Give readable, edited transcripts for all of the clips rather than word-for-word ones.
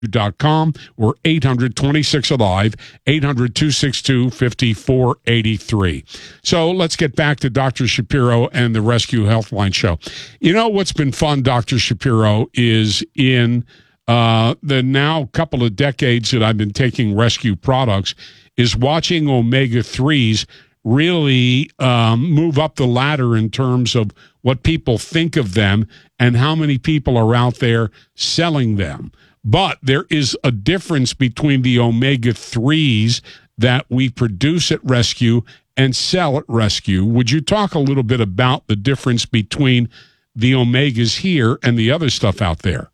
com or 800-26-ALIVE, 800-262-5483. So let's get back to Dr. Shapiro and the Rescue Healthline show. You know what's been fun, Dr. Shapiro, is in the now couple of decades that I've been taking Rescue products is watching omega-3s really move up the ladder in terms of what people think of them and how many people are out there selling them. But there is a difference between the omega-3s that we produce at Rescue and sell at Rescue. Would you talk a little bit about the difference between the omegas here and the other stuff out there?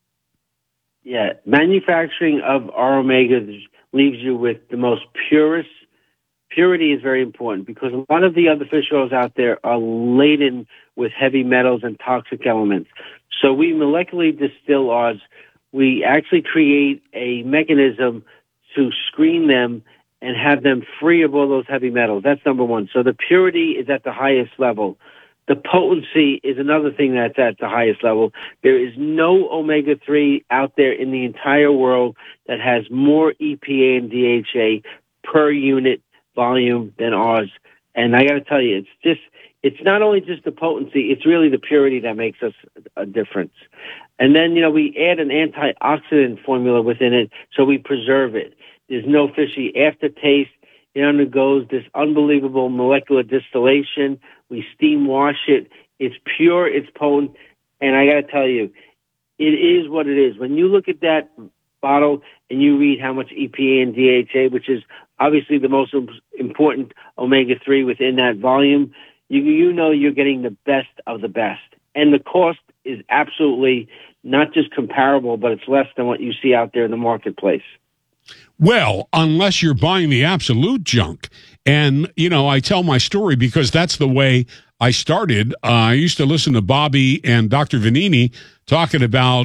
Yeah, manufacturing of our omegas leaves you with the most purest. Purity is very important because a lot of the other fish oils out there are laden with heavy metals and toxic elements. So we molecularly distill ours. We actually create a mechanism to screen them and have them free of all those heavy metals. That's number one. So the purity is at the highest level. The potency is another thing that's at the highest level. There is no omega-3 out there in the entire world that has more EPA and DHA per unit volume than ours. And I got to tell you, it's not only just the potency, it's really the purity that makes us a difference. And then, we add an antioxidant formula within it, so we preserve it. There's no fishy aftertaste. It undergoes this unbelievable molecular distillation. We steam wash it. It's pure, it's potent, and I got to tell you, it is what it is. When you look at that bottle and you read how much EPA and DHA, which is obviously the most important omega-3 within that volume, you know you're getting the best of the best. And the cost is absolutely not just comparable, but it's less than what you see out there in the marketplace. Well, unless you're buying the absolute junk. And, I tell my story because that's the way I started. I used to listen to Bobby and Dr. Vanini talking about,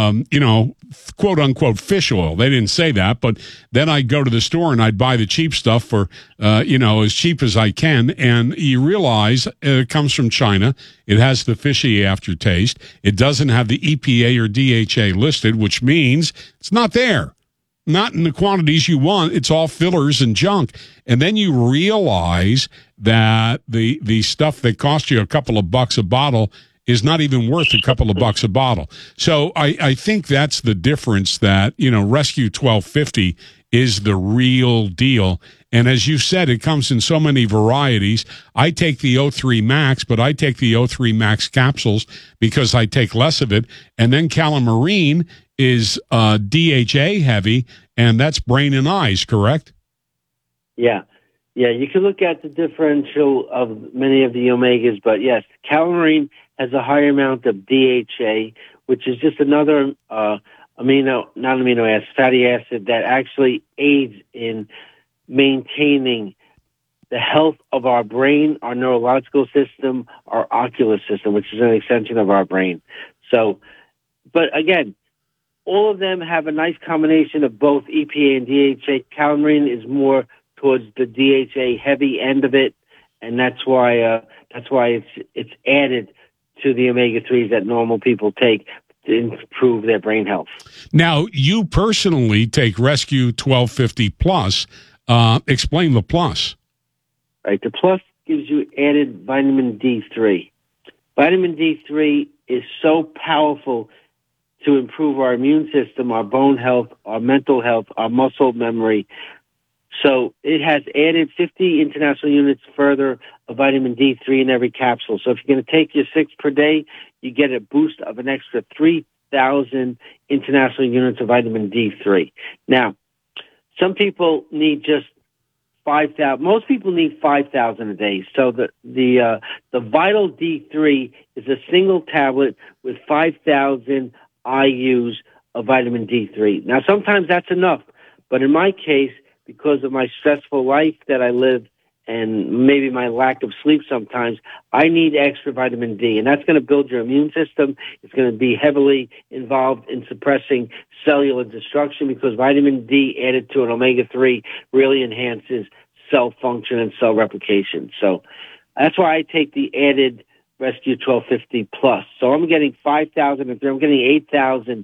quote unquote fish oil. They didn't say that, but then I'd go to the store and I'd buy the cheap stuff for, as cheap as I can. And you realize it comes from China. It has the fishy aftertaste. It doesn't have the EPA or DHA listed, which means it's not there. Not in the quantities you want. It's all fillers and junk. And then you realize that the stuff that cost you a couple of bucks a bottle is not even worth a couple of bucks a bottle. So I think that's the difference that, Rescue 1250 is the real deal. And as you said, it comes in so many varieties. I take the O3 Max, but I take the O3 Max capsules because I take less of it. And then Calamarine is DHA heavy, and that's brain and eyes, correct? Yeah. Yeah, you can look at the differential of many of the omegas, but yes, Calamarine has a higher amount of DHA, which is just another fatty acid that actually aids in maintaining the health of our brain, our neurological system, our ocular system, which is an extension of our brain. So, but again, all of them have a nice combination of both EPA and DHA. Calamarine is more towards the DHA heavy end of it, and that's why it's added to the omega-3s that normal people take to improve their brain health. Now, you personally take Rescue 1250 Plus. Explain the Plus. Right, the Plus gives you added vitamin D3. Vitamin D3 is so powerful to improve our immune system, our bone health, our mental health, our muscle memory. So it has added 50 international units further of vitamin D3 in every capsule. So if you're going to take your 6 per day, you get a boost of an extra 3,000 international units of vitamin D3. Now, some people need just 5,000. Most people need 5,000 a day. So the Vital D3 is a single tablet with 5,000 IUs of vitamin D3. Now, sometimes that's enough, but in my case, because of my stressful life that I live and maybe my lack of sleep sometimes, I need extra vitamin D, and that's going to build your immune system. It's going to be heavily involved in suppressing cellular destruction because vitamin D added to an omega-3 really enhances cell function and cell replication. So that's why I take the added Rescue 1250 Plus. So I'm getting 5,000, I'm getting 8,000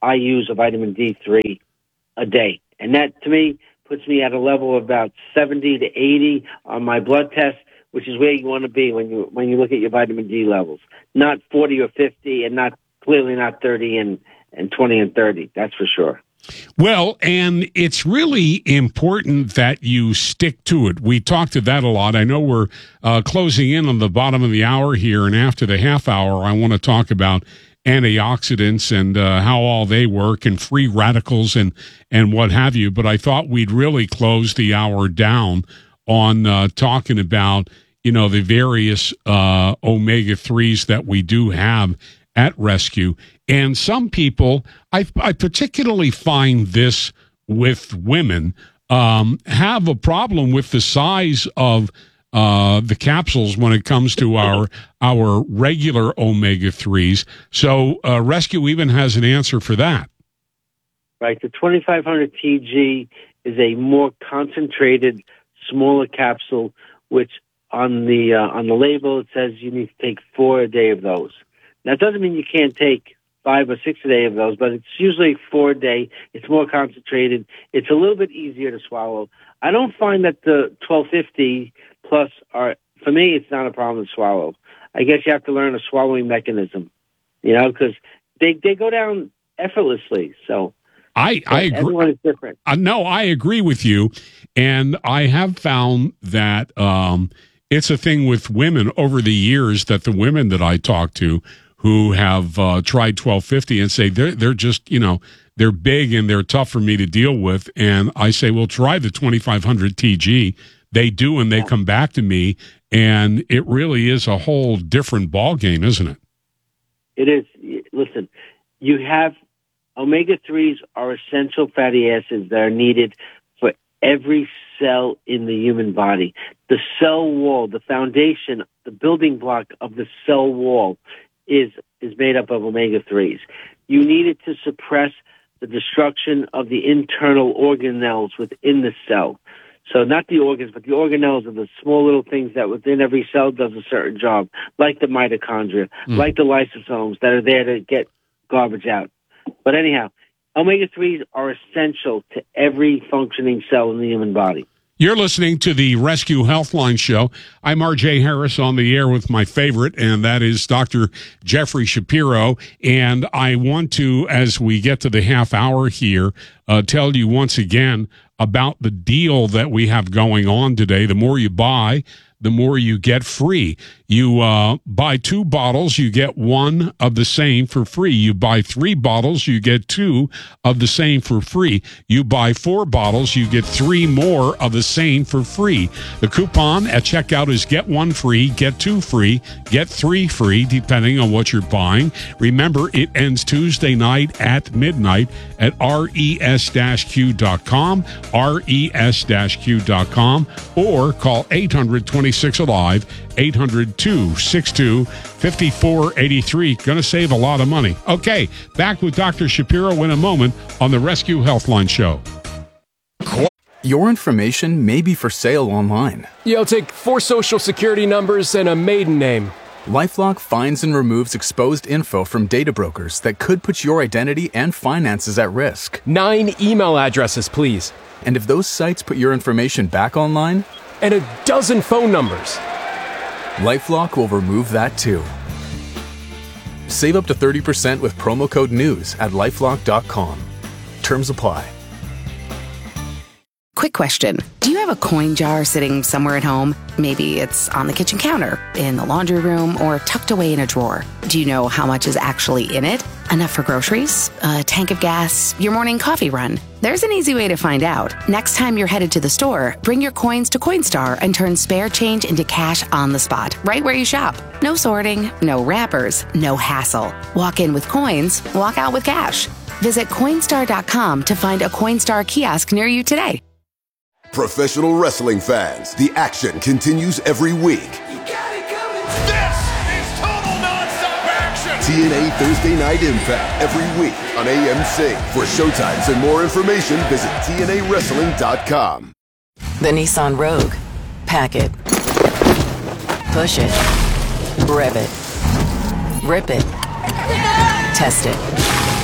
I use of vitamin D3 a day. And that, to me, puts me at a level of about 70 to 80 on my blood test, which is where you want to be when you look at your vitamin D levels. Not 40 or 50, and clearly not 30 and 20 and 30. That's for sure. Well, and it's really important that you stick to it. We talked to that a lot. I know we're closing in on the bottom of the hour here, and after the half hour, I want to talk about antioxidants and how all they work and free radicals and what have you. But I thought we'd really close the hour down on talking about, the various omega-3s that we do have at Rescue. And some people, I particularly find this with women, have a problem with the size of the capsules when it comes to our regular omega-3s. So Rescue even has an answer for that. Right. The 2500 TG is a more concentrated, smaller capsule, which on the label it says you need to take 4 a day of those. That doesn't mean you can't take 5 or 6 a day of those, but it's usually 4 a day. It's more concentrated. It's a little bit easier to swallow. I don't find that the 1250 plus for me, it's not a problem to swallow. I guess you have to learn a swallowing mechanism, because they go down effortlessly. So I agree. Everyone is different. No, I agree with you. And I have found that it's a thing with women over the years that the women that I talk to who have tried 1250 and say they're just, they're big and they're tough for me to deal with. And I say, well, try the 2500 TG. They do, and they come back to me, and it really is a whole different ballgame, isn't it? It is. Listen, you have omega-3s are essential fatty acids that are needed for every cell in the human body. The cell wall, the foundation, the building block of the cell wall is made up of omega-3s. You need it to suppress the destruction of the internal organelles within the cell. So not the organs, but the organelles are the small little things that within every cell does a certain job, like the mitochondria, like the lysosomes that are there to get garbage out. But anyhow, omega-3s are essential to every functioning cell in the human body. You're listening to the Rescue Healthline Show. I'm R.J. Harris on the air with my favorite, and that is Dr. Jeffrey Shapiro. And I want to, as we get to the half hour here, tell you once again about the deal that we have going on today. The more you buy, the more you get free. You buy 2 bottles, you get 1 of the same for free. You buy 3 bottles, you get 2 of the same for free. You buy 4 bottles, you get 3 more of the same for free. The coupon at checkout is get 1 free, get 2 free, get 3 free, depending on what you're buying. Remember, it ends Tuesday night at midnight at res-q.com, res-q.com, or call 800-26-ALIVE, 800-262-5483. Going to save a lot of money. Okay, back with Dr. Shapiro in a moment on the Rescue Healthline Show. Your information may be for sale online. Yeah, I'll take 4 social security numbers and a maiden name. LifeLock finds and removes exposed info from data brokers that could put your identity and finances at risk. 9 email addresses, please. And if those sites put your information back online? And a dozen phone numbers. LifeLock will remove that too. Save up to 30% with promo code NEWS at LifeLock.com. Terms apply. Quick question. Do you have a coin jar sitting somewhere at home? Maybe it's on the kitchen counter, in the laundry room, or tucked away in a drawer. Do you know how much is actually in it? Enough for groceries? A tank of gas? Your morning coffee run? There's an easy way to find out. Next time you're headed to the store, bring your coins to Coinstar and turn spare change into cash on the spot, right where you shop. No sorting, no wrappers, no hassle. Walk in with coins, walk out with cash. Visit Coinstar.com to find a Coinstar kiosk near you today. Professional wrestling fans, the action continues every week. You got it coming. This is total nonstop action. TNA Thursday Night Impact every week on AMC. For showtimes and more information, visit TNAWrestling.com. The Nissan Rogue. Pack it. Push it. Rev it. Rip it. Test it.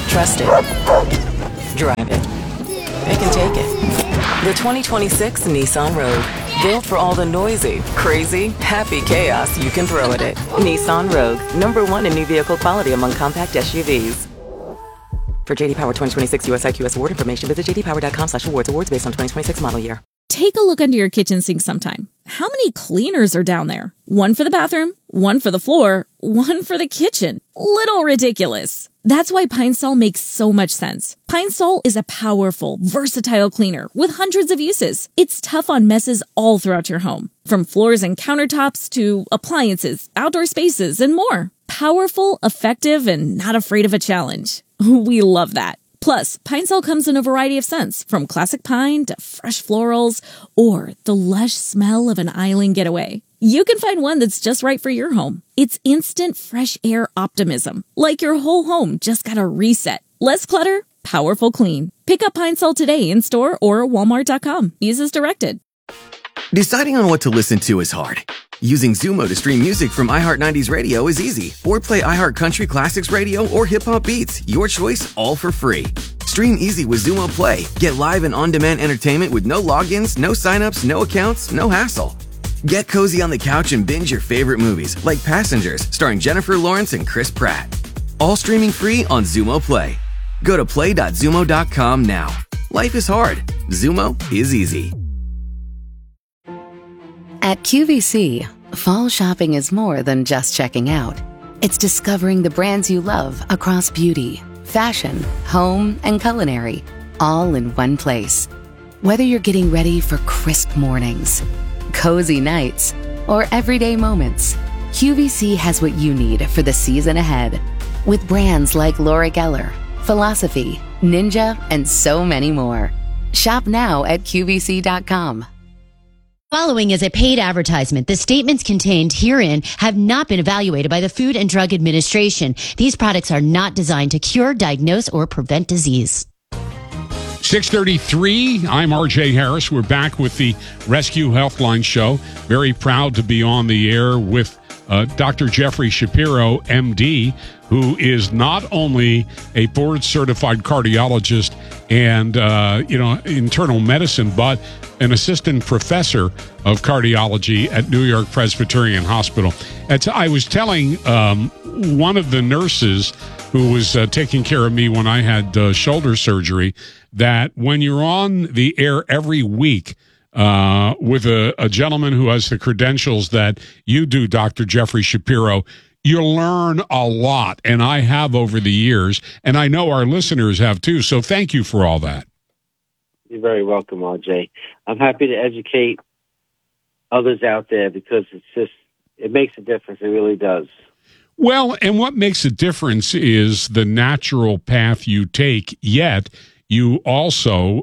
Trust it. Drive it. Pick and take it. The 2026 Nissan Rogue. Built for all the noisy, crazy, happy chaos you can throw at it. Nissan Rogue. #1 in new vehicle quality among compact SUVs. For JD Power 2026 US IQS award information, visit jdpower.com/awards. Awards based on 2026 model year. Take a look under your kitchen sink sometime. How many cleaners are down there? One for the bathroom, one for the floor, one for the kitchen. Little ridiculous. That's why Pine Sol makes so much sense. Pine Sol is a powerful, versatile cleaner with hundreds of uses. It's tough on messes all throughout your home, from floors and countertops to appliances, outdoor spaces, and more. Powerful, effective, and not afraid of a challenge. We love that. Plus, Pine Sol comes in a variety of scents, from classic pine to fresh florals, or the lush smell of an island getaway. You can find one that's just right for your home. It's instant fresh air optimism, like your whole home just got a reset. Less clutter, powerful clean. Pick up Pine Sol today in store or walmart.com. Use as directed. Deciding on what to listen to is hard. Using Zumo to stream music from iHeart 90s Radio is easy. Or play iHeart Country Classics Radio or Hip Hop Beats. Your choice, all for free. Stream easy with Zumo Play. Get live and on-demand entertainment with no logins, no signups, no accounts, no hassle. Get cozy on the couch and binge your favorite movies, like Passengers, starring Jennifer Lawrence and Chris Pratt. All streaming free on Zumo Play. Go to play.zumo.com now. Life is hard. Zumo is easy. At QVC, fall shopping is more than just checking out. It's discovering the brands you love across beauty, fashion, home, and culinary, all in one place. Whether you're getting ready for crisp mornings, cozy nights, or everyday moments, QVC has what you need for the season ahead. With brands like Laura Geller, Philosophy, Ninja, and so many more. Shop now at QVC.com. Following is a paid advertisement. The statements contained herein have not been evaluated by the Food and Drug Administration. These products are not designed to cure, diagnose, or prevent disease. 6:33. I'm RJ Harris. We're back with the Rescue Healthline Show. Very proud to be on the air with Dr. Jeffrey Shapiro, MD, who is not only a board-certified cardiologist and, internal medicine, but an assistant professor of cardiology at New York Presbyterian Hospital. I was telling one of the nurses who was taking care of me when I had shoulder surgery that when you're on the air every week with a gentleman who has the credentials that you do, Dr. Jeffrey Shapiro, you learn a lot, and I have over the years, and I know our listeners have too, so thank you for all that. You're very welcome, RJ. I'm happy to educate others out there because it makes a difference. It really does. Well, and what makes a difference is the natural path you take, yet you also,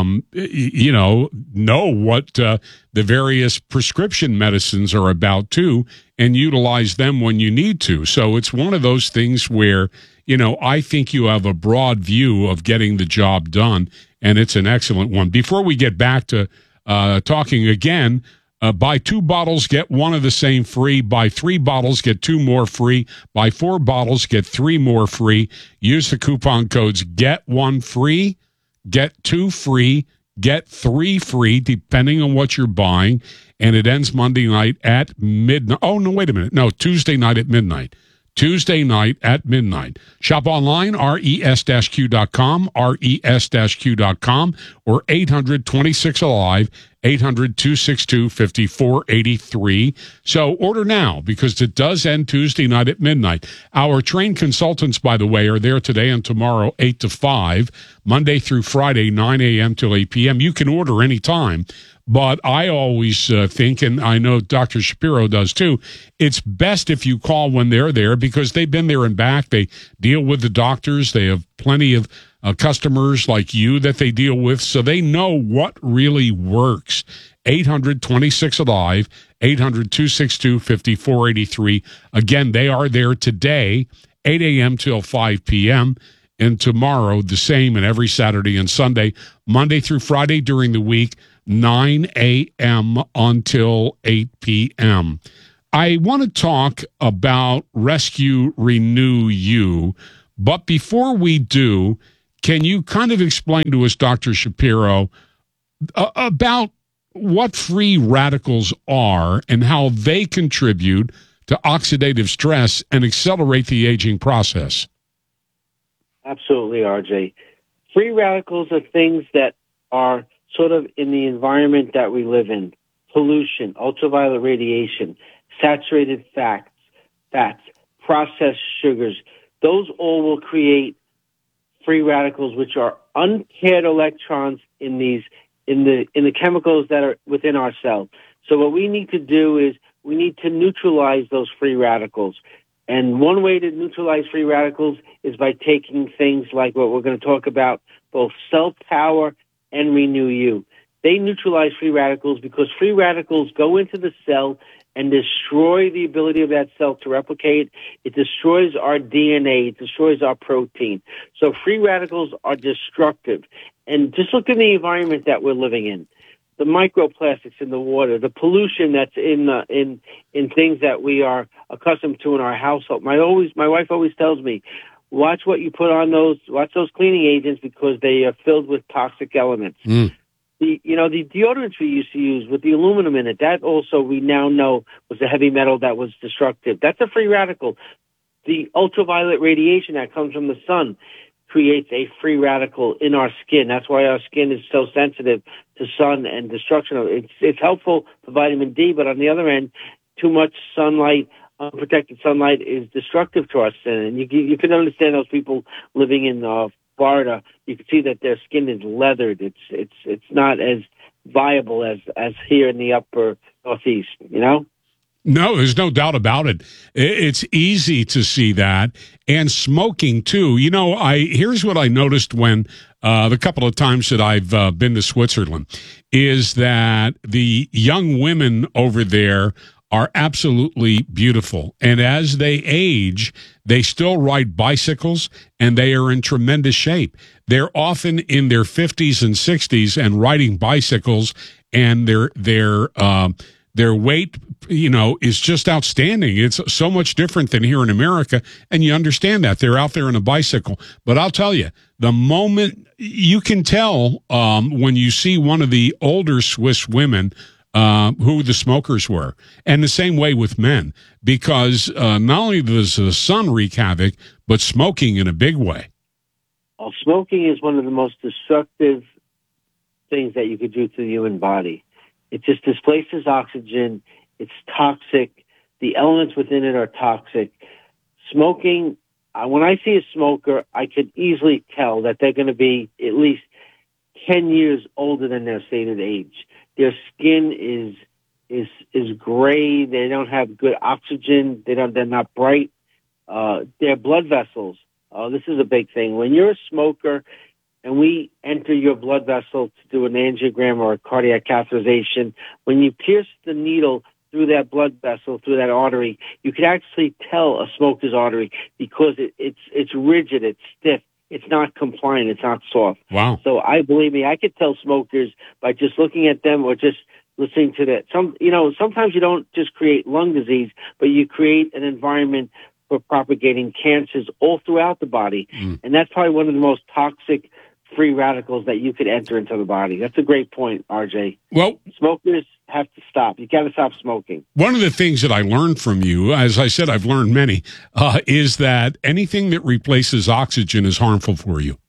know what the various prescription medicines are about too, and utilize them when you need to. So it's one of those things where, I think you have a broad view of getting the job done, and it's an excellent one. Before we get back to talking again, buy 2 bottles, get one of the same free. Buy 3 bottles, get 2 more free. Buy 4 bottles, get 3 more free. Use the coupon codes GET 1 free, GET 2 free, GET 3 free, depending on what you're buying. And it ends Monday night at midnight. Oh, no, wait a minute. No, Tuesday night at midnight. Tuesday night at midnight. Shop online, res-q.com, res-q.com, or 800-26-ALIVE, 800-262-5483. So order now because it does end Tuesday night at midnight. Our trained consultants, by the way, are there today and tomorrow, 8 to 5, Monday through Friday, 9 a.m. till 8 p.m. You can order anytime. But I always think, and I know Dr. Shapiro does too, it's best if you call when they're there because they've been there and back. They deal with the doctors. They have plenty of customers like you that they deal with, so they know what really works. 800-26-ALIVE, 800-262-5483. Again, they are there today, 8 a.m. till 5 p.m., and tomorrow the same, and every Saturday and Sunday, Monday through Friday during the week, 9 a.m. until 8 p.m. I want to talk about Rescue Renew You, But before we do, can you kind of explain to us, Dr. Shapiro, about what free radicals are and how they contribute to oxidative stress and accelerate the aging process? Absolutely, RJ. Free radicals are things that are sort of in the environment that we live in. Pollution, ultraviolet radiation, saturated fats, processed sugars. Those all will create free radicals, which are unpaired electrons in the chemicals that are within our cell. So what we need to do is we need to neutralize those free radicals. And one way to neutralize free radicals is by taking things like what we're going to talk about, both Cell Power and Renew You. They neutralize free radicals because free radicals go into the cell and destroy the ability of that cell to replicate. It destroys our DNA. It destroys our protein. So free radicals are destructive. And just look at the environment that we're living in. The microplastics in the water, the pollution that's in things that we are accustomed to in our household. My wife always tells me, watch what you put on watch those cleaning agents because they are filled with toxic elements. The deodorants we used to use with the aluminum in it, that also we now know was a heavy metal that was destructive. That's a free radical. The ultraviolet radiation that comes from the sun creates a free radical in our skin. That's why our skin is so sensitive to sun and destruction. It's helpful for vitamin D, but on the other end, too much sunlight, unprotected sunlight, is destructive to our skin. And you can understand those people living in Florida. You can see that their skin is leathered. It's not as viable as here in the upper Northeast, you know? No, there's no doubt about it. It's easy to see that. And smoking, too. You know, here's what I noticed when the couple of times that I've been to Switzerland is that the young women over there are absolutely beautiful. And as they age, they still ride bicycles and they are in tremendous shape. They're often in their 50s and 60s and riding bicycles, and their weight, is just outstanding. It's so much different than here in America, and you understand that. They're out there on a bicycle. But I'll tell you, the moment you can tell when you see one of the older Swiss women who the smokers were, and the same way with men, because not only does the sun wreak havoc, but smoking in a big way. Well, smoking is one of the most destructive things that you could do to the human body. It just displaces oxygen. It's toxic. The elements within it are toxic. Smoking, when I see a smoker, I could easily tell that they're going to be at least 10 years older than their stated age. Their skin is gray. They don't have good oxygen. They're not bright. Their blood vessels. This is a big thing. When you're a smoker and we enter your blood vessel to do an angiogram or a cardiac catheterization, when you pierce the needle through that blood vessel, through that artery, you can actually tell a smoker's artery because it's rigid, it's stiff, it's not compliant, it's not soft. Wow. So believe me, I could tell smokers by just looking at them or just listening to that. Sometimes you don't just create lung disease, but you create an environment for propagating cancers all throughout the body. And that's probably one of the most toxic free radicals that you could enter into the body. That's a great point, RJ. Well, smokers have to stop. You got to stop smoking. One of the things that I learned from you, as I said, I've learned many, is that anything that replaces oxygen is harmful for you.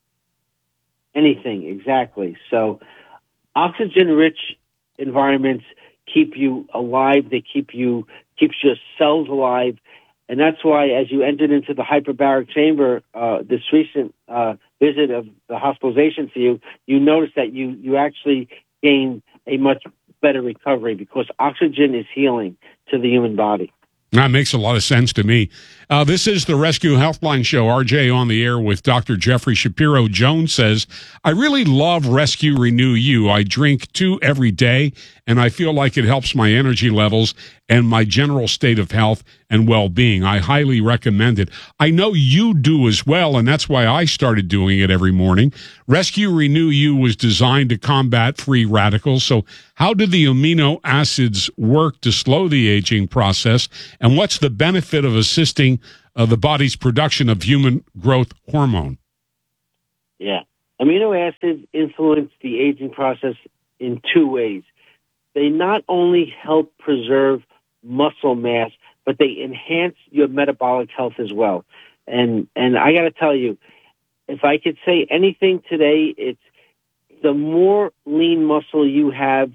Anything, exactly. So oxygen-rich environments keep you alive. They keeps your cells alive. And that's why as you entered into the hyperbaric chamber, this recent visit of the hospitalization for you, you noticed that you actually gained a much better recovery because oxygen is healing to the human body. That makes a lot of sense to me. This is the Rescue Healthline Show. RJ on the air with Dr. Jeffrey Shapiro. Jones says, I really love Rescue Renew You. I drink 2 every day, and I feel like it helps my energy levels and my general state of health and well-being. I highly recommend it. I know you do as well, and that's why I started doing it every morning. Rescue Renew You was designed to combat free radicals. So how do the amino acids work to slow the aging process, and what's the benefit of assisting the body's production of human growth hormone. Yeah. Amino acids influence the aging process in two ways. They not only help preserve muscle mass, but they enhance your metabolic health as well. And I got to tell you, if I could say anything today, it's the more lean muscle you have,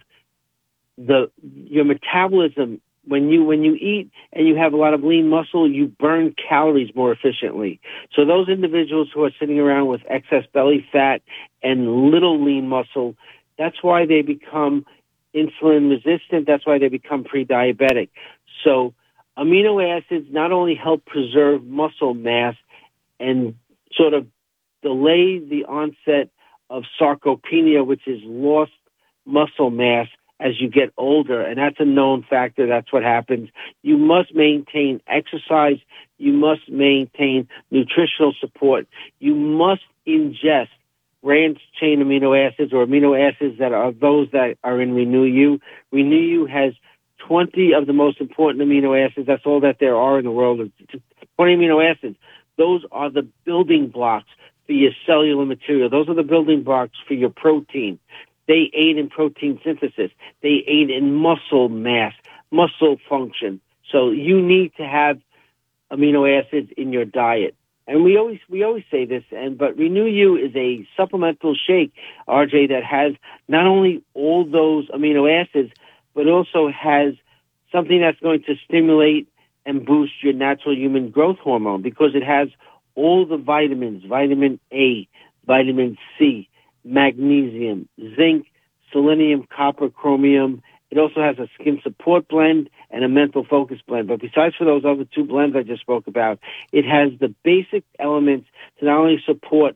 your metabolism, when you eat and you have a lot of lean muscle, you burn calories more efficiently. So those individuals who are sitting around with excess belly fat and little lean muscle, that's why they become insulin resistant. That's why they become pre-diabetic. So amino acids not only help preserve muscle mass and sort of delay the onset of sarcopenia, which is lost muscle mass as you get older, and that's a known factor. That's what happens. You must maintain exercise. You must maintain nutritional support. You must ingest branched-chain amino acids or amino acids that are those that are in Renew You. Renew You has 20 of the most important amino acids. That's all that there are in the world. 20 amino acids. Those are the building blocks for your cellular material. Those are the building blocks for your protein. They aid in protein synthesis. They aid in muscle mass, muscle function. So you need to have amino acids in your diet. And we always say this, but Renew You is a supplemental shake, RJ, that has not only all those amino acids, but also has something that's going to stimulate and boost your natural human growth hormone, because it has all the vitamins, vitamin A, vitamin C, magnesium, zinc, selenium, copper, chromium. It also has a skin support blend and a mental focus blend. But besides for those other two blends I just spoke about, it has the basic elements to not only support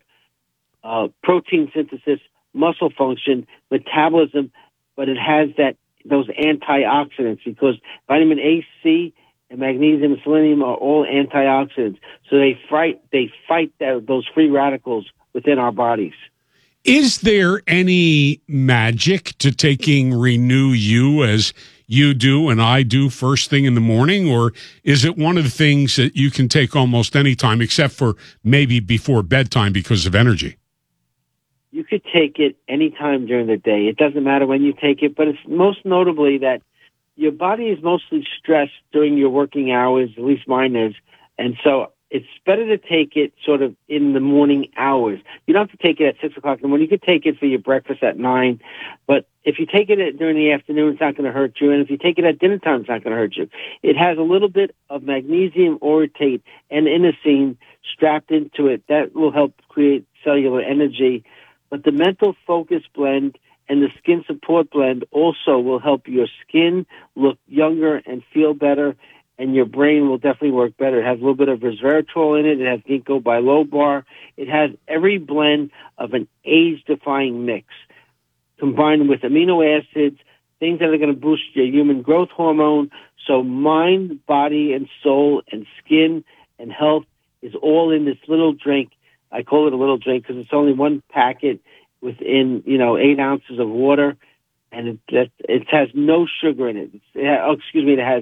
protein synthesis, muscle function, metabolism, but it has those antioxidants, because vitamin A, C, and magnesium and selenium are all antioxidants. So they fight those free radicals within our bodies. Is there any magic to taking Renew You as you do and I do first thing in the morning, or is it one of the things that you can take almost any time except for maybe before bedtime because of energy? You could take it any time during the day. It doesn't matter when you take it, but it's most notably that your body is mostly stressed during your working hours, at least mine is, and so it's better to take it sort of in the morning hours. You don't have to take it at 6 o'clock in the morning. You could take it for your breakfast at 9. But if you take it during the afternoon, it's not going to hurt you. And if you take it at dinner time, it's not going to hurt you. It has a little bit of magnesium orotate and inosine strapped into it. That will help create cellular energy. But the mental focus blend and the skin support blend also will help your skin look younger and feel better, and your brain will definitely work better. It has a little bit of resveratrol in it. It has ginkgo biloba. It has every blend of an age-defying mix, combined with amino acids, things that are going to boost your human growth hormone. So mind, body, and soul, and skin, and health is all in this little drink. I call it a little drink because it's only one packet within 8 ounces of water, and it has no sugar in it. It has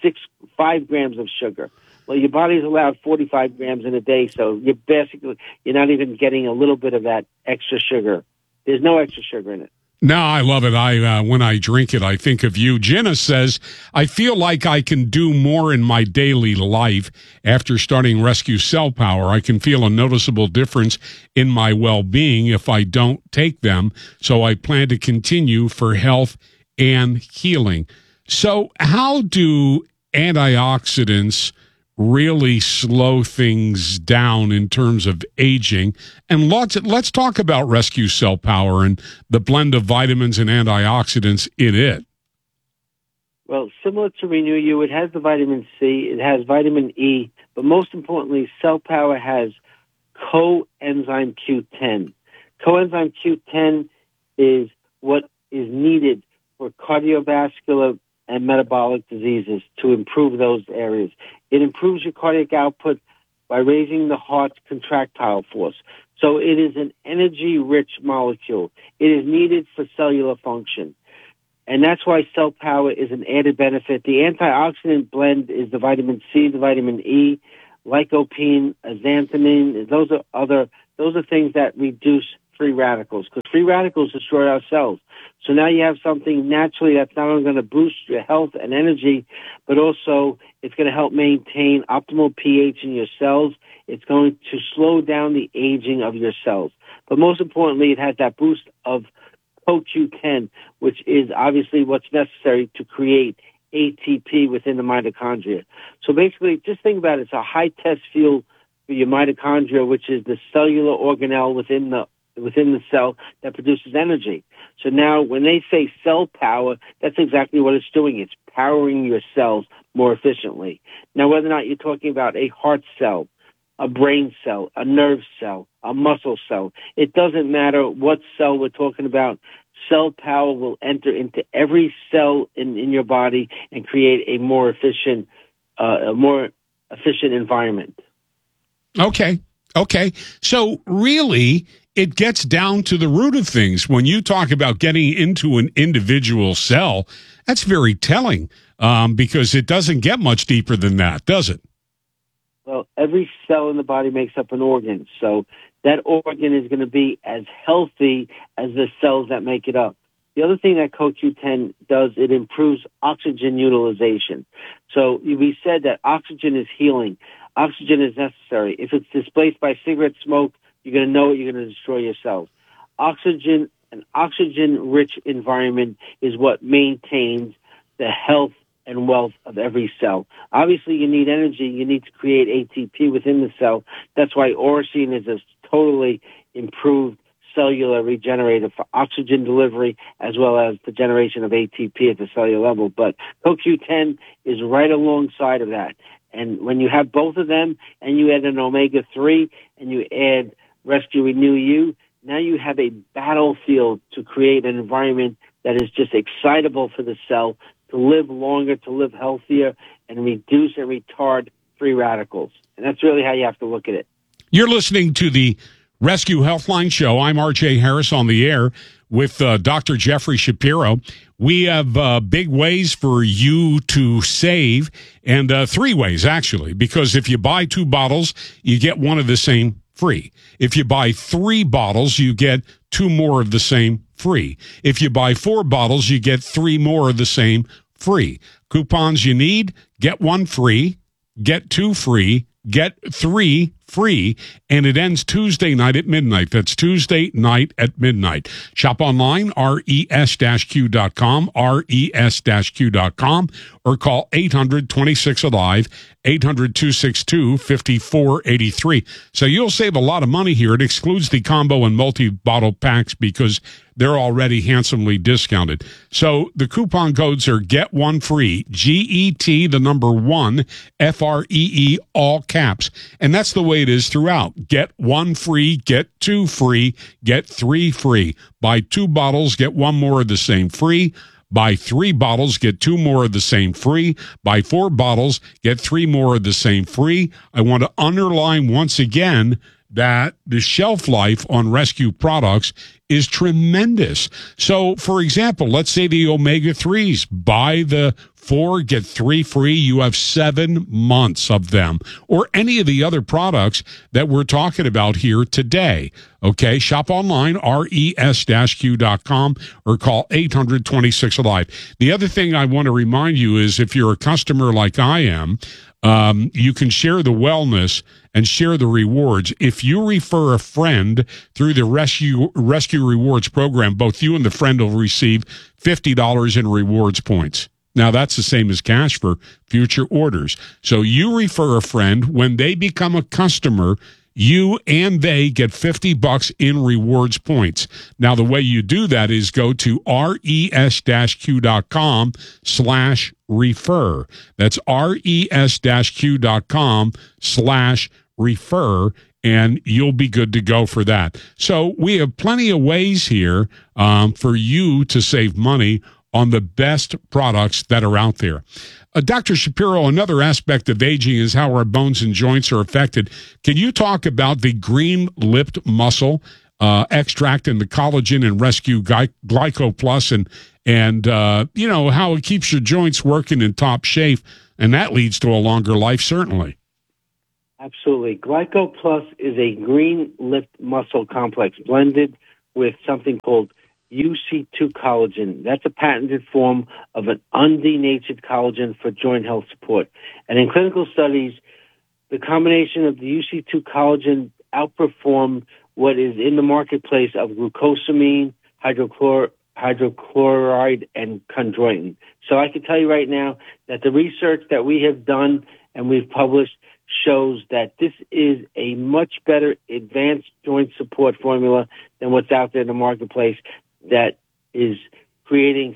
5 grams of sugar. Well, your body's allowed 45 grams in a day, so you're not even getting a little bit of that extra sugar. There's no extra sugar in it. No, I love it. When I drink it, I think of you. Jenna says, I feel like I can do more in my daily life after starting Rescue Cell Power. I can feel a noticeable difference in my well-being if I don't take them, so I plan to continue for health and healing. So how do antioxidants really slow things down in terms of aging? And let's talk about Rescue Cell Power and the blend of vitamins and antioxidants in it. Well, similar to Renew You, it has the vitamin C, it has vitamin E, but most importantly, Cell Power has coenzyme Q10. Coenzyme Q10 is what is needed for cardiovascular and metabolic diseases to improve those areas. It improves your cardiac output by raising the heart's contractile force. So it is an energy-rich molecule. It is needed for cellular function. And that's why Cell Power is an added benefit. The antioxidant blend is the vitamin C, the vitamin E, lycopene, xanthine. Those are things that reduce free radicals, because free radicals destroy our cells. So now you have something naturally that's not only going to boost your health and energy, but also it's going to help maintain optimal pH in your cells. It's going to slow down the aging of your cells. But most importantly, it has that boost of CoQ10, which is obviously what's necessary to create ATP within the mitochondria. So basically, just think about it. It's a high-test fuel for your mitochondria, which is the cellular organelle within the cell that produces energy. So now when they say cell power, that's exactly what it's doing. It's powering your cells more efficiently. Now, whether or not you're talking about a heart cell, a brain cell, a nerve cell, a muscle cell, it doesn't matter what cell we're talking about. Cell power will enter into every cell in your body and create a more efficient environment. Okay. So really, it gets down to the root of things. When you talk about getting into an individual cell, that's very telling, because it doesn't get much deeper than that, does it? Well, every cell in the body makes up an organ. So that organ is going to be as healthy as the cells that make it up. The other thing that CoQ10 does, it improves oxygen utilization. So we said that oxygen is healing. Oxygen is necessary. If it's displaced by cigarette smoke, you're going to know it, you're going to destroy your cells. Oxygen, an oxygen-rich environment is what maintains the health and wealth of every cell. Obviously, you need energy. You need to create ATP within the cell. That's why Orosine is a totally improved cellular regenerator for oxygen delivery as well as the generation of ATP at the cellular level. But CoQ10 is right alongside of that. And when you have both of them and you add an omega-3 and you add Rescue Renew You, now you have a battlefield to create an environment that is just excitable for the cell to live longer, to live healthier, and reduce and retard free radicals. And that's really how you have to look at it. You're listening to the Rescue Healthline Show. I'm R.J. Harris on the air with Dr. Jeffrey Shapiro. We have big ways for you to save, and 3 ways, actually, because if you buy 2 bottles, you get one of the same free. If you buy 3 bottles, you get 2 more of the same free. If you buy 4 bottles, you get 3 more of the same free. Coupons you need, get 1 free, get 2 free, get 3 free, and it ends Tuesday night at midnight. That's Tuesday night at midnight. Shop online, res-q.com, res-q.com, or call 800-26-ALIVE, 800-262-5483. So you'll save a lot of money here. It excludes the combo and multi-bottle packs because they're already handsomely discounted. So the coupon codes are get 1 free, GET, the number 1, FREE, all caps. And that's the way it is throughout. Get 1 free, get 2 free, get 3 free. Buy 2 bottles, get 1 more of the same free. Buy 3 bottles, get 2 more of the same free. Buy 4 bottles, get 3 more of the same free. I want to underline once again that the shelf life on Rescue products is tremendous. So, for example, let's say the omega-3s, buy the 4, get 3 free. You have 7 months of them, or any of the other products that we're talking about here today. Okay, shop online, res-q.com, or call 800-26-ALIVE. The other thing I want to remind you is if you're a customer like I am, you can share the wellness and share the rewards. If you refer a friend through the Rescue Rewards program, both you and the friend will receive $50 in rewards points. Now, that's the same as cash for future orders. So you refer a friend. When they become a customer, you and they get $50 in rewards points. Now, the way you do that is go to res-q.com/refer. That's res-q.com/refer, and you'll be good to go for that. So we have plenty of ways here for you to save money on the best products that are out there. Dr. Shapiro, another aspect of aging is how our bones and joints are affected. Can you talk about the green-lipped mussel extract and the collagen and Rescue Glyco Plus and you know, how it keeps your joints working in top shape, and that leads to a longer life, certainly. Absolutely. Glyco Plus is a green lift muscle complex blended with something called UC2 collagen. That's a patented form of an undenatured collagen for joint health support. And in clinical studies, the combination of the UC2 collagen outperformed what is in the marketplace of glucosamine, hydrochloride, and chondroitin. So I can tell you right now that the research that we have done and we've published shows that this is a much better advanced joint support formula than what's out there in the marketplace that is creating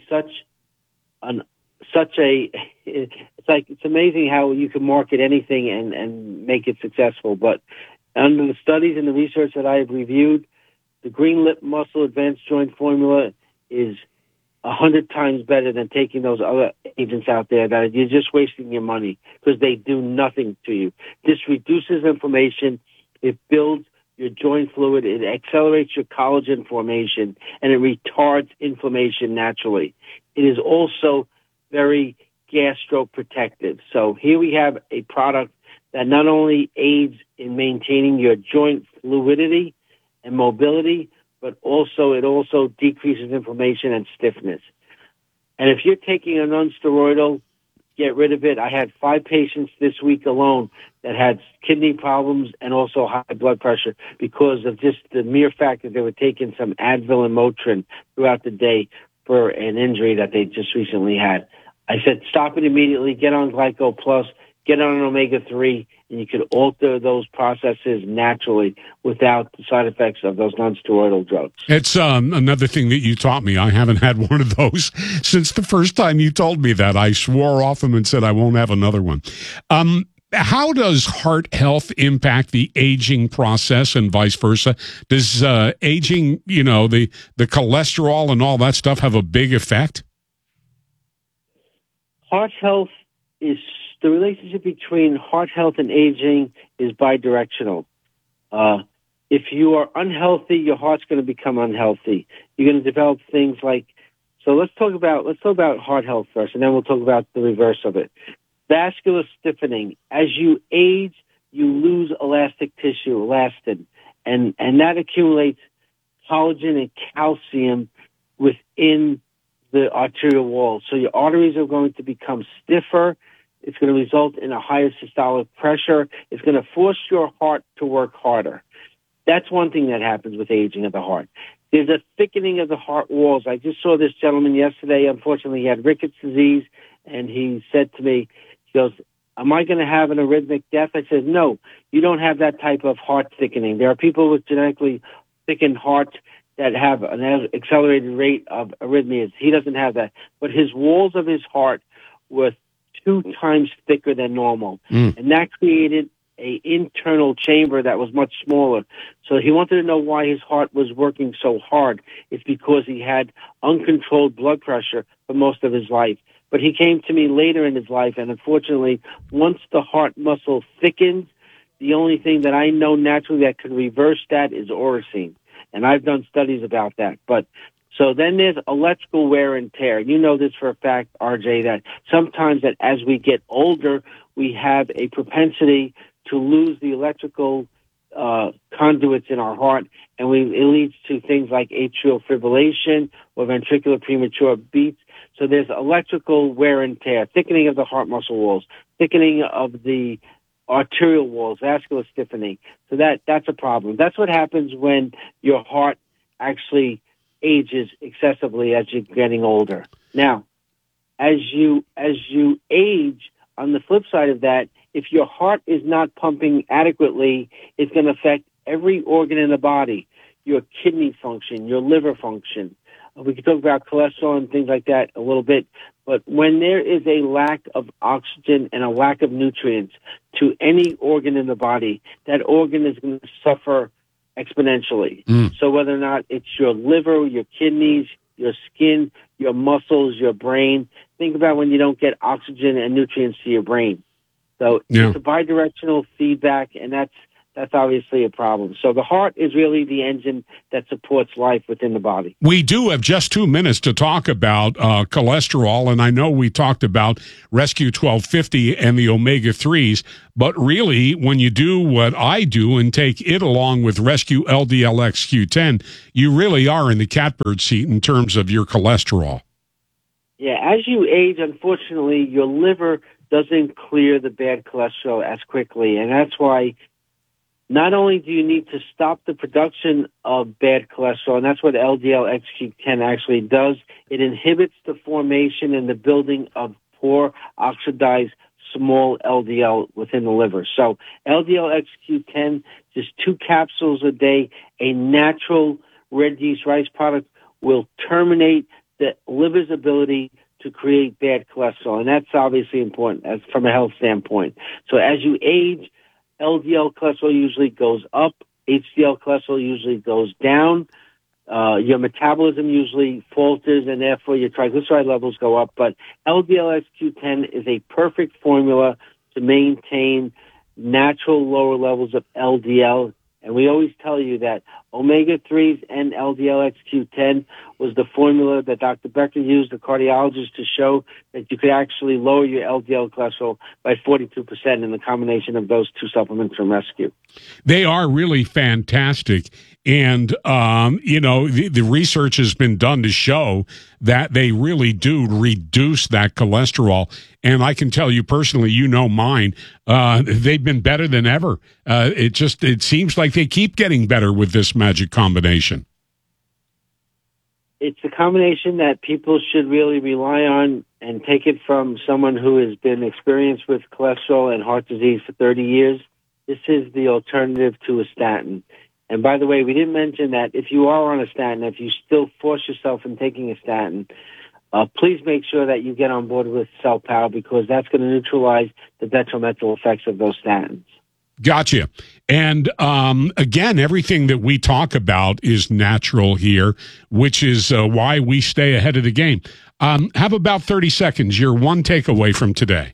it's amazing how you can market anything and make it successful. But under the studies and the research that I have reviewed, the Green Lip Muscle Advanced Joint Formula is 100 times better than taking those other agents out there that you're just wasting your money because they do nothing to you. This reduces inflammation. It builds your joint fluid. It accelerates your collagen formation, and it retards inflammation naturally. It is also very gastroprotective. So here we have a product that not only aids in maintaining your joint fluidity and mobility, but it also decreases inflammation and stiffness. And if you're taking a non-steroidal, get rid of it. I had 5 patients this week alone that had kidney problems and also high blood pressure because of just the mere fact that they were taking some Advil and Motrin throughout the day for an injury that they just recently had. I said, stop it immediately, get on Glyco Plus, get on omega-3, and you could alter those processes naturally without the side effects of those non-steroidal drugs. It's another thing that you taught me. I haven't had one of those since the first time you told me that. I swore off them and said I won't have another one. How does heart health impact the aging process and vice versa? Does aging, the cholesterol and all that stuff have a big effect? Heart health is the relationship between heart health and aging is bidirectional. If you are unhealthy, your heart's going to become unhealthy. You're going to develop things like. So let's talk about heart health first, and then we'll talk about the reverse of it. Vascular stiffening. As you age, you lose elastic tissue, elastin, and that accumulates collagen and calcium within the arterial wall. So your arteries are going to become stiffer. It's going to result in a higher systolic pressure. It's going to force your heart to work harder. That's one thing that happens with aging of the heart. There's a thickening of the heart walls. I just saw this gentleman yesterday. Unfortunately, he had rickets disease, and he said to me, he goes, am I going to have an arrhythmic death? I said, no, you don't have that type of heart thickening. There are people with genetically thickened hearts that have an accelerated rate of arrhythmias. He doesn't have that. But his walls of his heart were 2 times thicker than normal. And that created an internal chamber that was much smaller. So he wanted to know why his heart was working so hard. It's because he had uncontrolled blood pressure for most of his life. But he came to me later in his life, and unfortunately, once the heart muscle thickens, the only thing that I know naturally that can reverse that is Oracine. And I've done studies about that. But so then there's electrical wear and tear. You know this for a fact, RJ, that sometimes that as we get older, we have a propensity to lose the electrical conduits in our heart, and it leads to things like atrial fibrillation or ventricular premature beats. So there's electrical wear and tear, thickening of the heart muscle walls, thickening of the arterial walls, vascular stiffening. So that's a problem. That's what happens when your heart actually ages excessively as you're getting older. Now, as you age, on the flip side of that, if your heart is not pumping adequately, it's going to affect every organ in the body, your kidney function, your liver function. We can talk about cholesterol and things like that a little bit, but when there is a lack of oxygen and a lack of nutrients to any organ in the body, that organ is going to suffer exponentially. So whether or not it's your liver, your kidneys, your skin, your muscles, your brain, think about when you don't get oxygen and nutrients to your brain. So It's a bidirectional feedback, and that's that's obviously a problem. So the heart is really the engine that supports life within the body. We do have just 2 minutes to talk about cholesterol, and I know we talked about Rescue 1250 and the omega-3s, but really, when you do what I do and take it along with Rescue LDL-XQ10, you really are in the catbird seat in terms of your cholesterol. Yeah, as you age, unfortunately, your liver doesn't clear the bad cholesterol as quickly, and that's why not only do you need to stop the production of bad cholesterol, and that's what LDL-XQ10 actually does, it inhibits the formation and the building of poor oxidized small LDL within the liver. So LDL-XQ10, just 2 capsules a day, a natural red yeast rice product, will terminate the liver's ability to create bad cholesterol, and that's obviously important as from a health standpoint. So as you age, LDL cholesterol usually goes up, HDL cholesterol usually goes down, your metabolism usually falters, and therefore your triglyceride levels go up. But LDL-XQ10 is a perfect formula to maintain natural lower levels of LDL. And we always tell you that omega-3s and LDL-XQ10 was the formula that Dr. Becker used, the cardiologist, to show that you could actually lower your LDL cholesterol by 42% in the combination of those 2 supplements from Rescue. They are really fantastic. And, the research has been done to show that they really do reduce that cholesterol. And I can tell you personally, mine, they've been better than ever. It seems like they keep getting better with this magic combination. It's a combination that people should really rely on and take it from someone who has been experienced with cholesterol and heart disease for 30 years. This is the alternative to a statin. And by the way, we didn't mention that if you are on a statin, if you still force yourself in taking a statin, please make sure that you get on board with Cell Power, because that's going to neutralize the detrimental effects of those statins. Gotcha. And again, everything that we talk about is natural here, which is why we stay ahead of the game. Have about 30 seconds. Your one takeaway from today.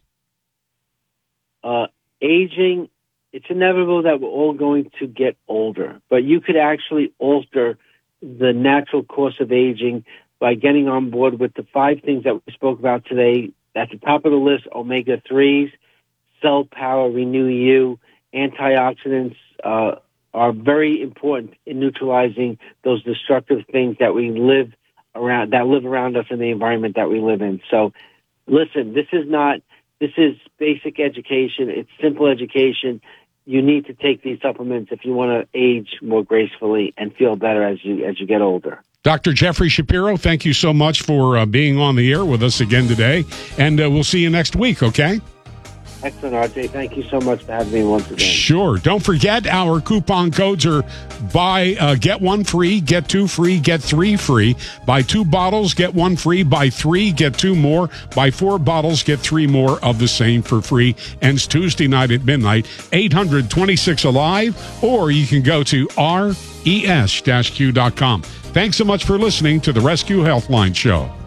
Aging, it's inevitable that we're all going to get older, but you could actually alter the natural course of aging by getting on board with the 5 things that we spoke about today. At the top of the list, omega-3s, Cell Power, Renew You, antioxidants are very important in neutralizing those destructive things that live around us in the environment that we live in. So listen, this is basic education. It's simple education. You need to take these supplements if you want to age more gracefully and feel better as you get older. Dr. Jeffrey Shapiro, thank you so much for being on the air with us again today, and we'll see you next week, okay? Excellent, RJ. Thank you so much for having me once again. Sure. Don't forget, our coupon codes are get 1 free, get 2 free, get 3 free. Buy 2 bottles, get 1 free. Buy 3, get 2 more. Buy 4 bottles, get 3 more of the same for free. Ends Tuesday night at midnight, 800-26-ALIVE, or you can go to res-q.com. Thanks so much for listening to the Rescue Healthline Show.